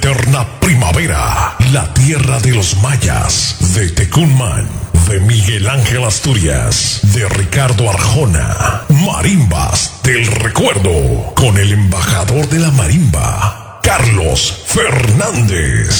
Eterna primavera, la tierra de los mayas, de Tecunman, de Miguel Ángel Asturias, de Ricardo Arjona. Marimbas del recuerdo, con el embajador de la marimba, Carlos Fernández.